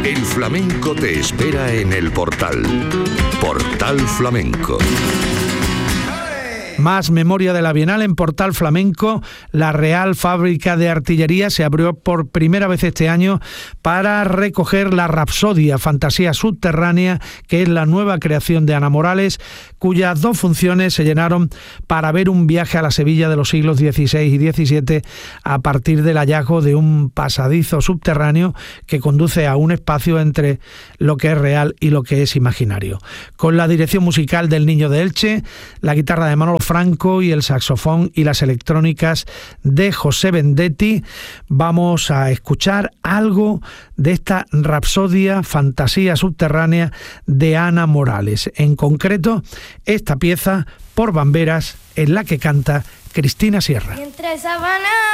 El flamenco te espera en el Portal. Portal Flamenco. Más memoria de la Bienal en Portal Flamenco. La Real Fábrica de Artillería se abrió por primera vez este año para recoger la Rapsodia, fantasía subterránea, que es la nueva creación de Ana Morales, cuyas dos funciones se llenaron para ver un viaje a la Sevilla de los siglos XVI y XVII a partir del hallazgo de un pasadizo subterráneo que conduce a un espacio entre lo que es real y lo que es imaginario. Con la dirección musical del Niño de Elche, la guitarra de Manolo Franco y el saxofón y las electrónicas de José Vendetti, vamos a escuchar algo de esta Rapsodia, fantasía subterránea de Ana Morales. En concreto, esta pieza por bamberas en la que canta Cristina Sierra. Entre sábanas